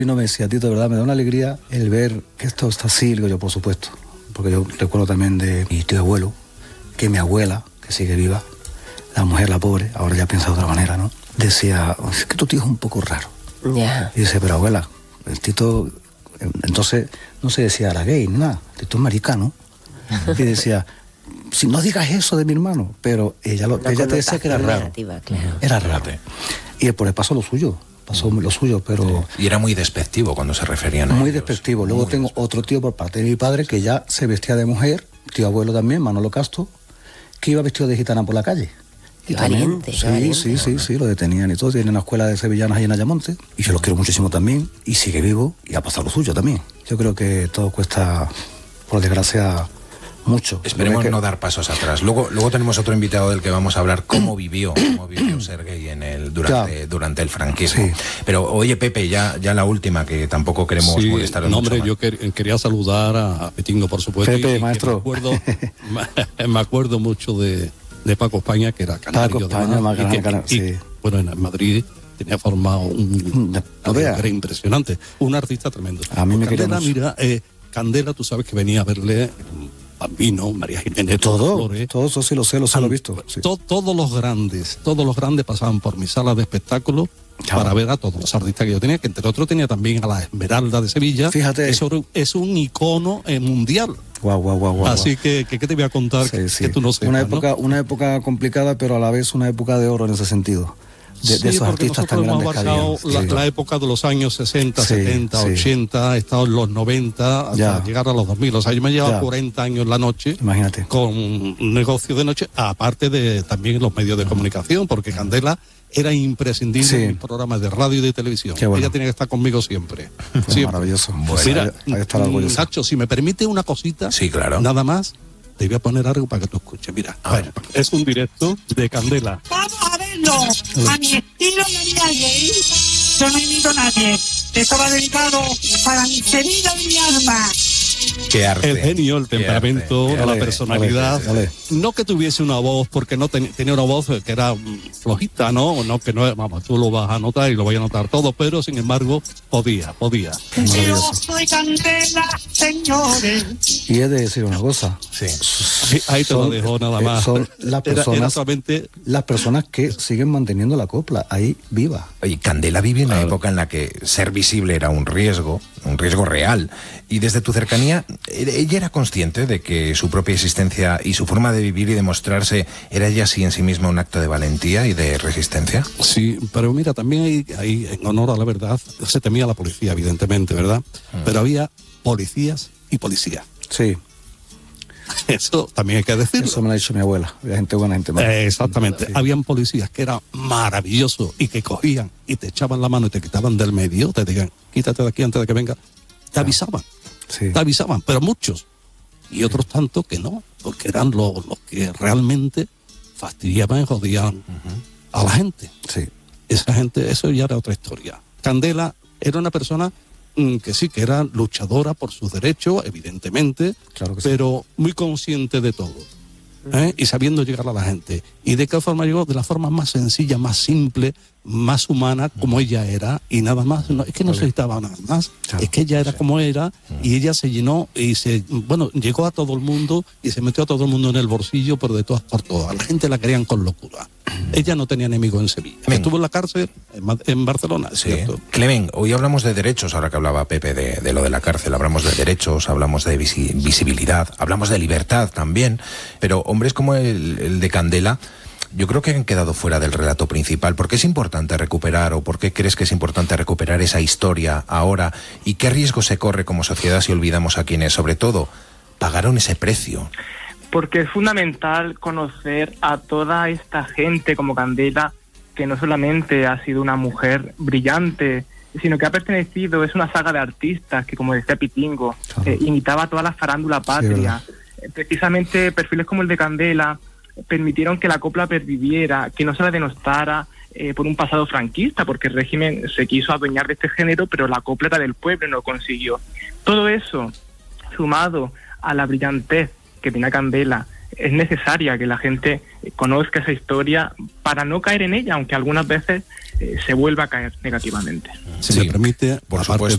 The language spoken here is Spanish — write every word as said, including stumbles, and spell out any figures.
Y no me decía, Tito, de verdad, me da una alegría el ver que esto está así. Digo yo, por supuesto, porque yo recuerdo también de mi tío abuelo, que mi abuela, que sigue viva, la mujer, la pobre, ahora ya piensa de otra manera, ¿no? Decía, es que tu tío es un poco raro. Ya. Yeah. Y dice, pero abuela, el Tito, entonces no se decía era gay, ni nada, Tito es maricano. Y decía, si no digas eso de mi hermano, pero ella, lo, ella te decía que era raro. Claro. Era raro. Y después le pasó lo suyo, pasó lo suyo, pero... Sí. Y era muy despectivo cuando se referían a Muy ellos. despectivo. Luego muy tengo despectivo. Otro tío por parte de mi padre que ya se vestía de mujer, tío abuelo también, Manolo Castro, que iba vestido de gitana por la calle. Y valiente, sí, valiente. sí, sí, sí, lo detenían y todo. Tiene una escuela de sevillanas ahí en Ayamonte y yo los quiero muchísimo también y sigue vivo y ha pasado lo suyo también. Yo creo que todo cuesta, por desgracia, mucho. Esperemos que... no dar pasos atrás. Luego, luego tenemos otro invitado del que vamos a hablar cómo vivió, cómo vivió ser gay en el durante, durante el franquismo. Sí. Pero oye, Pepe, ya, ya la última, que tampoco queremos sí, molestar. No, hombre, más. yo quer, quería saludar a, a Petingo, por supuesto. Pepe, y, maestro. Me acuerdo, me acuerdo mucho de, de Paco España, que era canario. Paco España, más y que, canario, y, sí. Bueno, en Madrid tenía formado un... No era impresionante. Un artista tremendo. A mí me Candela, queríamos... mira, eh, Candela, tú sabes que venía a verle... Bambino, María Jiménez, todo, Flores, todo eso sí lo sé, lo sé, lo he visto. Sí. To, todos los grandes, todos los grandes pasaban por mi sala de espectáculo claro. para ver a todos los artistas que yo tenía, que entre otros tenía también a la Esmeralda de Sevilla. Fíjate. Eso es un icono eh, mundial. Guau, guau, guau, guau. Así que, que, ¿qué te voy a contar sí, que, sí. que tú no sepas, una época, ¿no? Una época complicada, pero a la vez una época de oro en ese sentido. De, sí, de esos artistas tan grandes hemos abarcado que la, sí. la época de los años sesenta, sí, setenta, sí. ochenta, he estado en los noventa hasta ya. llegar a los dos mil. O sea, yo me he llevado ya. cuarenta años en la noche. Imagínate. Con un negocio de noche, aparte de también los medios de comunicación, porque Candela era imprescindible sí. en programas de radio y de televisión. Bueno. Ella tiene que estar conmigo siempre. Pues siempre. Maravilloso. Bueno, mira, ahí está Nacho, si me permite una cosita, sí, claro. nada más, te voy a poner algo para que tú escuches. Mira, a ver, es un directo de Candela. Vamos a verlo. A mi estilo de vida gay, yo no invito a nadie. Esto va dedicado para mi querida de mi alma. Qué arte. El genio, el temperamento, arte. la Dale, personalidad. dale, dale. No que tuviese una voz, porque no ten, tenía una voz que era flojita, ¿no? No que no, vamos, tú lo vas a notar y lo voy a notar todo, pero sin embargo, podía, podía. Yo soy Candela, señores. Y he de decir una cosa. Sí. Ahí, ahí te son, lo dejo nada más. Son las personas, era, era solamente... las personas que siguen manteniendo la copla ahí viva. Oye, Candela vive en una claro. época en la que ser visible era un riesgo, un riesgo real. Y desde tu cercanía, ella era consciente de que su propia existencia y su forma de vivir y de mostrarse era ella sí en sí misma un acto de valentía y de resistencia. Sí, pero mira, también ahí, ahí en honor a la verdad, se temía la policía, evidentemente, ¿verdad? Mm. Pero había policías y policías. Sí. Eso también hay que decirlo. Eso me lo ha dicho mi abuela. Había gente buena, gente mala. Eh, exactamente. Sí. Habían policías que eran maravillosos y que cogían y te echaban la mano y te quitaban del medio, te digan, quítate de aquí antes de que venga. Te avisaban. Sí. Te avisaban, pero muchos. Y otros tanto que no, porque eran los, los que realmente fastidiaban y jodían uh-huh. a la gente. Sí. Esa gente, eso ya era otra historia. Candela era una persona mm, que sí, que era luchadora por sus derechos, evidentemente, claro que pero sí. muy consciente de todo. ¿eh? Y sabiendo llegar a la gente. ¿Y de qué forma llegó? De la forma más sencilla, más simple, más humana, como ella era, y nada más. No, es que no vale. necesitaba nada más. Claro. Es que ella era sí. como era, y ella se llenó y se, bueno, llegó a todo el mundo y se metió a todo el mundo en el bolsillo, pero de todas por todas. La gente la querían con locura. Ella no tenía enemigo en Sevilla. Clemen. Estuvo en la cárcel en, en Barcelona, es sí. cierto. Clemen, hoy hablamos de derechos, ahora que hablaba Pepe de, de lo de la cárcel, hablamos de derechos, hablamos de visi- visibilidad, hablamos de libertad también, pero hombres como el, el de Candela, yo creo que han quedado fuera del relato principal. ¿Por qué es importante recuperar o por qué crees que es importante recuperar esa historia ahora? ¿Y qué riesgo se corre como sociedad si olvidamos a quienes, sobre todo, pagaron ese precio? Porque es fundamental conocer a toda esta gente como Candela, que no solamente ha sido una mujer brillante, sino que ha pertenecido, es una saga de artistas que, como decía Pitingo, claro. eh, imitaba a toda la farándula patria. Sí, precisamente perfiles como el de Candela permitieron que la copla perviviera, que no se la denostara eh, por un pasado franquista, porque el régimen se quiso adueñar de este género, pero la copla era del pueblo y no lo consiguió. Todo eso, sumado a la brillantez que tenía Candela, es necesaria que la gente conozca esa historia para no caer en ella, aunque algunas veces eh, se vuelva a caer negativamente. Si sí, me permite, por aparte